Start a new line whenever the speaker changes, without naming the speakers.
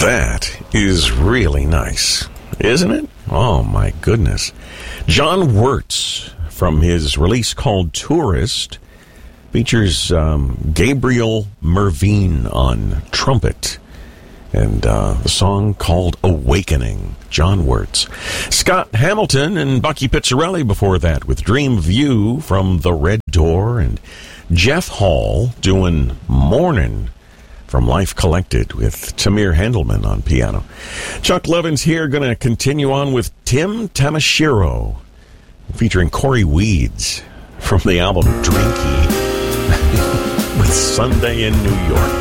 That is really nice, isn't it? Oh, my goodness. John Wirtz, from his release called Tourist, features Gabriel Mervine on trumpet, and the song called Awakening, John Wirtz. Scott Hamilton and Bucky Pizzarelli before that with Dream View from The Red Door, and Jeff Hall doing Mornin' from Life Collected with Tamir Handelman on piano. Chuck Levins here, going to continue on with Tim Tamashiro, featuring Corey Weeds from the album Drinky with Sunday in New York.